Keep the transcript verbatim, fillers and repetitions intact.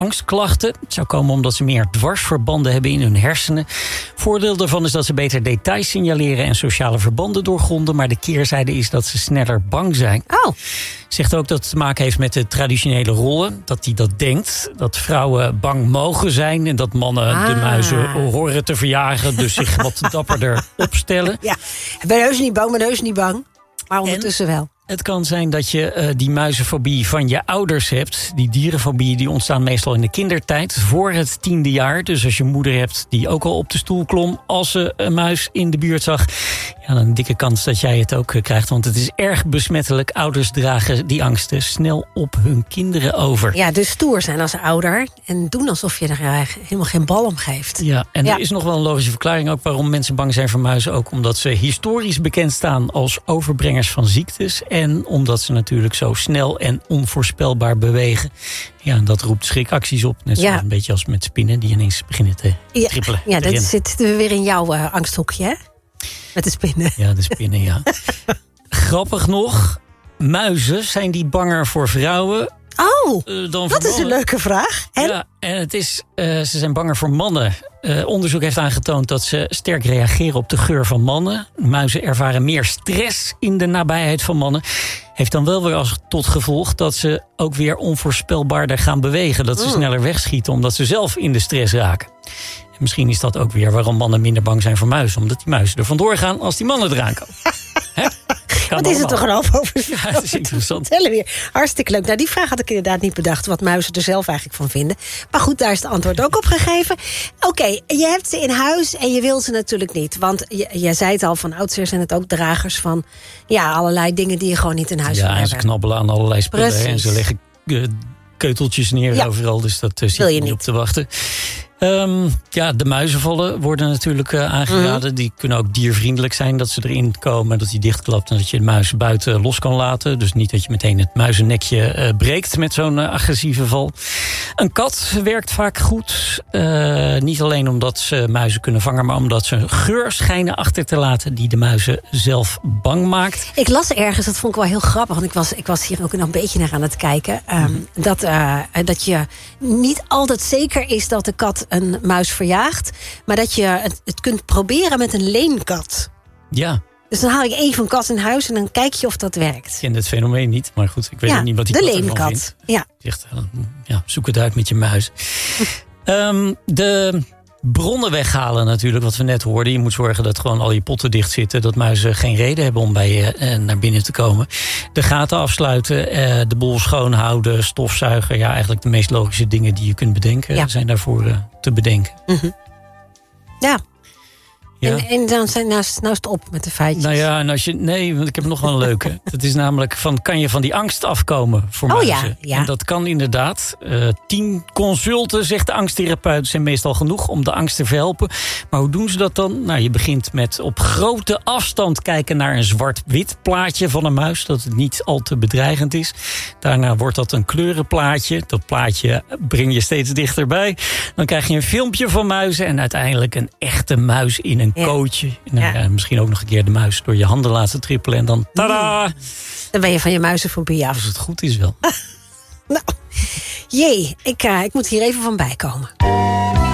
angstklachten. Het zou komen omdat ze meer dwarsverbanden hebben in hun hersenen. Voordeel daarvan is dat ze beter details signaleren en sociale verbanden doorgronden. Maar de keerzijde is dat ze sneller bang zijn. Oh. Zegt ook dat het te maken heeft met de traditionele rollen. Dat hij dat denkt. Dat vrouwen bang mogen zijn. En dat mannen ah. de muizen horen te verjagen. Dus zich wat dapperder opstellen. Ja, ik ben heus niet bang, ben heus niet bang. Maar ondertussen en wel. Het kan zijn dat je uh, die muizenfobie van je ouders hebt. Die dierenfobie die ontstaan meestal in de kindertijd. Voor het tiende jaar. Dus als je moeder hebt die ook al op de stoel klom als ze een muis in de buurt zag. Ja, dan een dikke kans dat jij het ook uh, krijgt. Want het is erg besmettelijk. Ouders dragen die angsten snel op hun kinderen over. Ja, dus stoer zijn als ouder. En doen alsof je er uh, helemaal geen bal om geeft. Ja, en ja. er is nog wel een logische verklaring ook waarom mensen bang zijn voor muizen. Ook omdat ze historisch bekend staan als overbrengers van ziektes. En omdat ze natuurlijk zo snel en onvoorspelbaar bewegen. Ja, en dat roept schrikacties op. Net zoals ja. een beetje als met spinnen die ineens beginnen te ja, trippelen. Ja, dat zit weer in jouw uh, angsthoekje, hè? Met de spinnen. Ja, de spinnen, ja. Grappig nog, muizen, zijn die banger voor vrouwen? Oh, uh, dan dat voor is een leuke vraag. En? Ja, en het is, uh, ze zijn banger voor mannen. Uh, onderzoek heeft aangetoond dat ze sterk reageren op de geur van mannen. Muizen ervaren meer stress in de nabijheid van mannen. Heeft dan wel weer als tot gevolg dat ze ook weer onvoorspelbaarder gaan bewegen. Dat ze mm. sneller wegschieten omdat ze zelf in de stress raken. En misschien is dat ook weer waarom mannen minder bang zijn voor muizen. Omdat die muizen er vandoor gaan als die mannen eraan komen. Hè? Wat is het toch een half over? Ja, dat is interessant. Weer. Hartstikke leuk. Nou, die vraag had ik inderdaad niet bedacht. Wat muizen er zelf eigenlijk van vinden. Maar goed, daar is het antwoord ook op gegeven. Oké, okay, je hebt ze in huis en je wil ze natuurlijk niet. Want je, je zei het al, van oudsher zijn het ook dragers van ja, allerlei dingen die je gewoon niet in huis ja, wil hebben. Ja, en ze knabbelen aan allerlei spullen. Precies. En ze leggen uh, keuteltjes neer ja. overal. Dus dat uh, zit je niet, niet op te wachten. Um, ja, de muizenvallen worden natuurlijk uh, aangeraden. Mm. Die kunnen ook diervriendelijk zijn. Dat ze erin komen, dat die dichtklapt en dat je de muis buiten los kan laten. Dus niet dat je meteen het muizennekje uh, breekt met zo'n uh, agressieve val. Een kat werkt vaak goed. Uh, niet alleen omdat ze muizen kunnen vangen, maar omdat ze een geur schijnen achter te laten die de muizen zelf bang maakt. Ik las ergens, dat vond ik wel heel grappig, want ik was, ik was hier ook nog een beetje naar aan het kijken. Um, mm. dat, uh, dat je niet altijd zeker is dat de kat een muis verjaagt, maar dat je het, het kunt proberen met een leenkat. Ja. Dus dan haal ik even een kat in huis en dan kijk je of dat werkt. Ik ken het fenomeen niet, maar goed, ik weet ja, niet wat die de kat ervan leenkat. vindt. Ja. Zegt, ja, zoek het uit met je muis. um, de bronnen weghalen natuurlijk, wat we net hoorden. Je moet zorgen dat gewoon al je potten dicht zitten. Dat muizen geen reden hebben om bij je uh, naar binnen te komen. De gaten afsluiten, uh, de boel schoonhouden, stofzuigen. Ja, eigenlijk de meest logische dingen die je kunt bedenken ja. zijn daarvoor uh, te bedenken. Mm-hmm. Ja. Ja. En, en dan zijn nou, nou is het op met de feitjes. Nou ja, en als je, nee, want ik heb nog wel een leuke. Dat is namelijk van, kan je van die angst afkomen voor oh, muizen? Ja, ja. En dat kan inderdaad. Uh, tien consulten, zegt de angsttherapeut, zijn meestal genoeg om de angst te verhelpen. Maar hoe doen ze dat dan? Nou, je begint met op grote afstand kijken naar een zwart-wit plaatje van een muis. Dat het niet al te bedreigend is. Daarna wordt dat een kleurenplaatje. Dat plaatje breng je steeds dichterbij. Dan krijg je een filmpje van muizen en uiteindelijk een echte muis in een Ja. kootje. Nou, ja. Ja, misschien ook nog een keer de muis door je handen laten trippelen. En dan, tada! Dan ben je van je muizenfobie af. Als het goed is wel. Nou, jee, ik, uh, ik moet hier even van bijkomen.